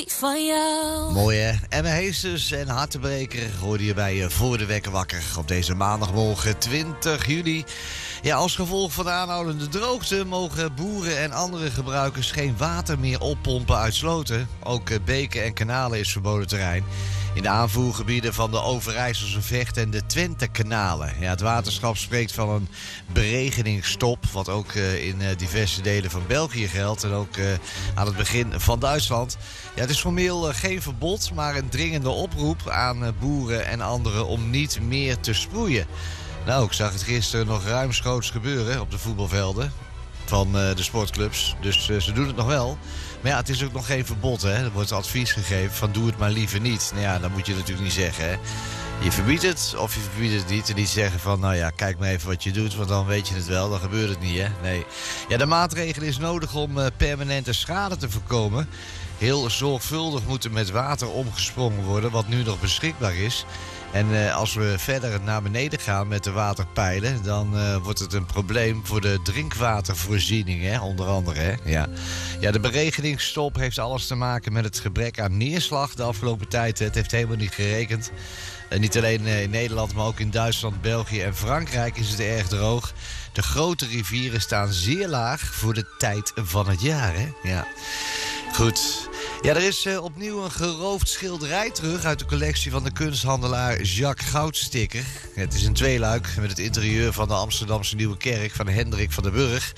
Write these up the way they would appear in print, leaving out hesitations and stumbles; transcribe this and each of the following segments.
van jou. Mooi hè? Emma Heesters en Hartenbreker hoorde je bij Voor de Wekker Wakker op deze maandagmorgen 20 juli. Ja, als gevolg van de aanhoudende droogte mogen boeren en andere gebruikers geen water meer oppompen uit sloten. Ook beken en kanalen is verboden terrein. In de aanvoergebieden van de Overijsselse Vecht en de Twente-kanalen. Ja, het waterschap spreekt van een beregeningsstop, wat ook in diverse delen van België geldt. En ook aan het begin van Duitsland. Ja, het is formeel geen verbod, maar een dringende oproep aan boeren en anderen om niet meer te sproeien. Nou, ik zag het gisteren nog ruimschoots gebeuren op de voetbalvelden van de sportclubs. Dus ze doen het nog wel. Maar ja, het is ook nog geen verbod, hè. Er wordt advies gegeven van doe het maar liever niet. Nou ja, dat moet je natuurlijk niet zeggen, hè. Je verbiedt het of je verbiedt het niet. En niet zeggen van, nou ja, kijk maar even wat je doet, want dan weet je het wel. Dan gebeurt het niet, hè. Nee. Ja, de maatregel is nodig om permanente schade te voorkomen. Heel zorgvuldig moet er met water omgesprongen worden, wat nu nog beschikbaar is. En als we verder naar beneden gaan met de waterpeilen, dan wordt het een probleem voor de drinkwatervoorziening, hè, onder andere. Hè? Ja. Ja, de beregeningsstop heeft alles te maken met het gebrek aan neerslag de afgelopen tijd. Het heeft helemaal niet gerekend. Niet alleen in Nederland, maar ook in Duitsland, België en Frankrijk is het erg droog. De grote rivieren staan zeer laag voor de tijd van het jaar. Hè? Ja. Goed. Ja, er is opnieuw een geroofd schilderij terug uit de collectie van de kunsthandelaar Jacques Goudsticker. Het is een tweeluik met het interieur van de Amsterdamse Nieuwe Kerk van Hendrik van der Burg.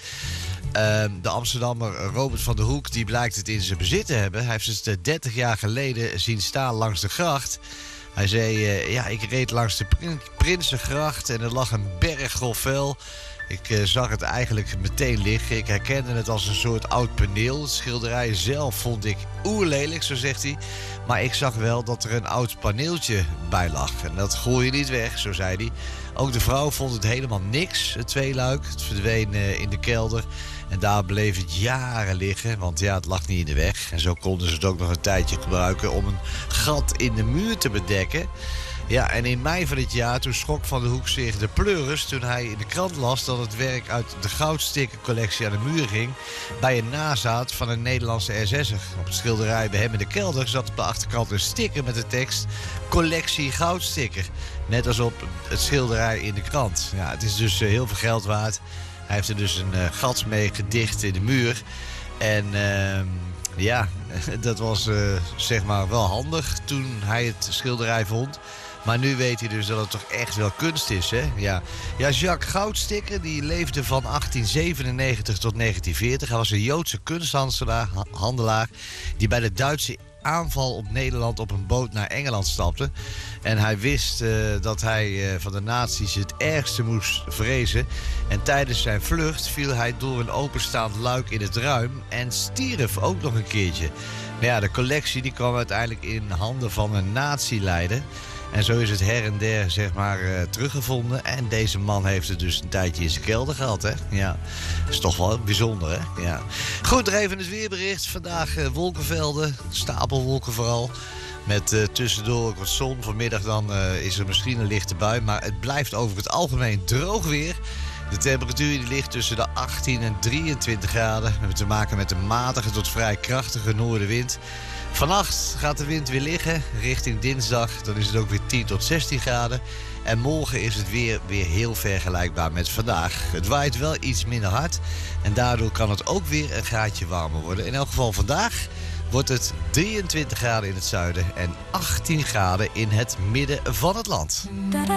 De Amsterdammer Robert van der Hoek die blijkt het in zijn bezit te hebben. Hij heeft het 30 jaar geleden zien staan langs de gracht. Hij zei, ja, ik reed langs de Prinsengracht en er lag een berg grof vuil. Ik zag het eigenlijk meteen liggen. Ik herkende het als een soort oud paneel. Het schilderij zelf vond ik oerlelijk, zo zegt hij. Maar ik zag wel dat er een oud paneeltje bij lag. En dat gooi je niet weg, zo zei hij. Ook de vrouw vond het helemaal niks, het tweeluik. Het verdween in de kelder. En daar bleef het jaren liggen, want ja, het lag niet in de weg. En zo konden ze het ook nog een tijdje gebruiken om een gat in de muur te bedekken. Ja, en in mei van dit jaar, toen schrok Van der Hoek zich de pleuris toen hij in de krant las dat het werk uit de Goudsticker-collectie aan de muur ging bij een nazaat van een Nederlandse SS'er. Op het schilderij bij hem in de kelder zat op de achterkant een sticker met de tekst Collectie Goudsticker. Net als op het schilderij in de krant. Ja, het is dus heel veel geld waard. Hij heeft er dus een gat mee gedicht in de muur. En ja, dat was zeg maar wel handig toen hij het schilderij vond. Maar nu weet hij dus dat het toch echt wel kunst is, hè? Ja, Jacques Goudsticker die leefde van 1897 tot 1940. Hij was een Joodse kunsthandelaar die bij de Duitse aanval op Nederland op een boot naar Engeland stapte. En hij wist dat hij van de nazi's het ergste moest vrezen. En tijdens zijn vlucht viel hij door een openstaand luik in het ruim en stierf ook nog een keertje. Nou ja, de collectie die kwam uiteindelijk in handen van een nazi-leider. En zo is het her en der, zeg maar, teruggevonden. En deze man heeft het dus een tijdje in zijn kelder gehad, hè. Ja, dat is toch wel bijzonder, hè. Ja. Goed, er even het weerbericht. Vandaag wolkenvelden, stapelwolken vooral. Met tussendoor ook wat zon. Vanmiddag dan is er misschien een lichte bui. Maar het blijft over het algemeen droog weer. De temperatuur die ligt tussen de 18 en 23 graden. We hebben te maken met een matige tot vrij krachtige noordenwind. Vannacht gaat de wind weer liggen, richting dinsdag. Dan is het ook weer 10 tot 16 graden. En morgen is het weer heel vergelijkbaar met vandaag. Het waait wel iets minder hard. En daardoor kan het ook weer een graadje warmer worden. In elk geval vandaag wordt het 23 graden in het zuiden en 18 graden in het midden van het land.